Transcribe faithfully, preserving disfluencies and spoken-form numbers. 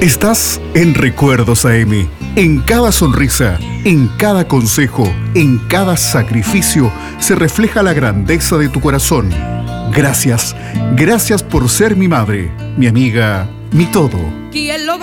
Estás en Recuerdos A M. En cada sonrisa, en cada consejo, en cada sacrificio se refleja la grandeza de tu corazón. Gracias, gracias por ser mi madre, mi amiga, mi todo. ¿Quién lo